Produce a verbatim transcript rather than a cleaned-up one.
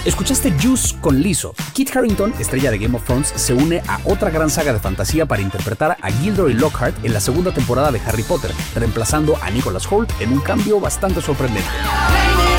Escuchaste Juice con Lizzo. Kit Harington, estrella de Game of Thrones, se une a otra gran saga de fantasía para interpretar a Gilderoy Lockhart en la segunda temporada de Harry Potter, reemplazando a Nicholas Hoult en un cambio bastante sorprendente.